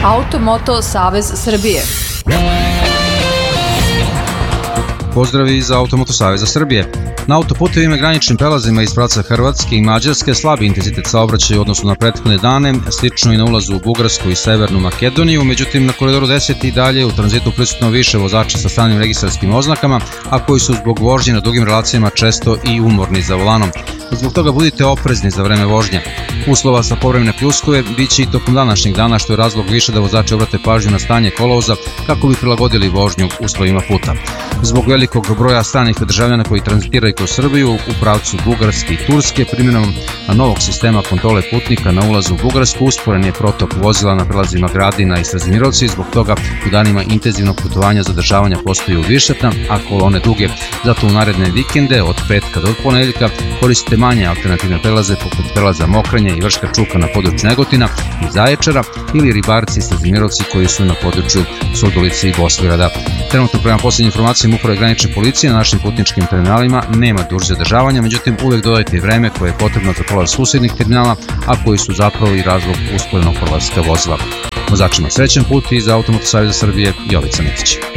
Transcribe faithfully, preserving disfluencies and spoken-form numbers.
Automoto Savez Srbije. Pozdrav iz Automoto Saveza Srbije. Na autoputevima i graničnim prelazima iz pravca Hrvatske i Mađarske slabi intenzitet saobraćaja u odnosu na prethodne dane, slično i na ulazu u Bugarsku i Severnu Makedoniju, međutim na koridoru deset i dalje u tranzitu prisutno više vozača sa stranim registarskim oznakama, a koji su zbog vožnje na dugim relacijama često i umorni za volanom. Zbog toga budite oprezni za vreme vožnje. Uslova sa povremene pljuskove biće i tokom današnjeg dana, što je razlog više da vozači obrate pažnju na stanje kolovoza kako bi prilagodili vožnju uslovima puta. Zbog velikog broja stranih državljana koji tranzitiraju kroz Srbiju u pravcu Bugarske i Turske, primjenom novog sistema kontrole putnika na ulazu u Bugarsku usporen je protok vozila na prelazima Gradina i Srazimirovci, zbog toga u danima intenzivnog putovanja zadržavanja postaju višetna, a kolone duge. Zato u naredne vikende od petka do ponedeljka koristite manje alternativne prelaze poput prelaza Mokranje i Vrška Čuka na području Negotina i Zaječara ili Ribarci i Srazimirovci koji su na području Surdulice i Bosilegrada. Trenutno prema poslednjim informacijama Uprave granične policije na našim putničkim terminalima nema dužeg zadržavanja, međutim uvek dodajte vreme koje je potrebno za prolaz susednih terminala, a koji su zapravo i razlog usporenog prolaska vozila. Vozačima srećan put iz Automoto Saveza Srbije, Jovica Mitić.